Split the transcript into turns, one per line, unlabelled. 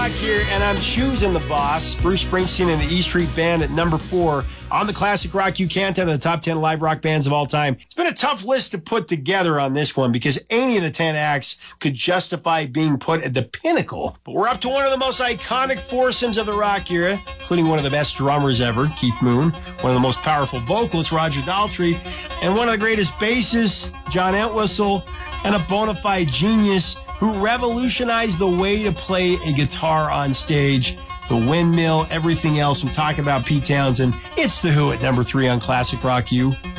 Back here, and I'm choosing the boss, Bruce Springsteen and the E Street Band at number 4 on the Classic Rock You Can't of the top 10 live rock bands of all time. It's been a tough list to put together on this one because any of the 10 acts could justify being put at the pinnacle. But we're up to one of the most iconic foursomes of the rock era, including one of the best drummers ever, Keith Moon, one of the most powerful vocalists, Roger Daltrey, and one of the greatest bassists, John Entwistle, and a bona fide genius who revolutionized the way to play a guitar on stage. The windmill, everything else. I'm talking about Pete Townsend. It's The Who at number 3 on Classic Rock U.